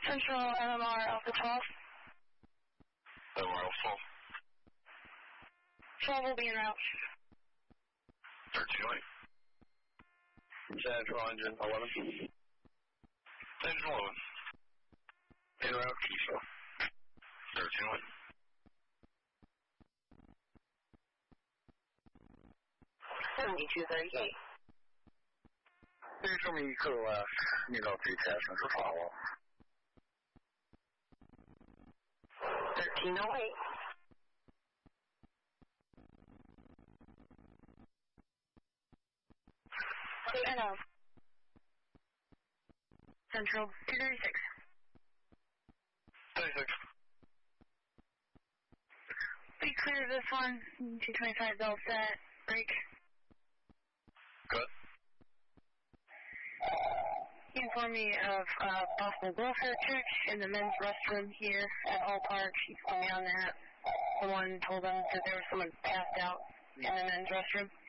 Central MMR Alpha 12. MMR Alpha 12. 12 will be en route. 1308. Central Engine 11. Engine 11. En route. 1308. 7238. 对这么一刻吧，你到最前城市法了。 1308. NO. Central 236. 36. Be clear of this one. 225 bell set. Break. Good. Inform me of possible welfare check in the men's restroom here at Hall Park. He's on me on that. Someone told them that there was someone passed out in the men's restroom.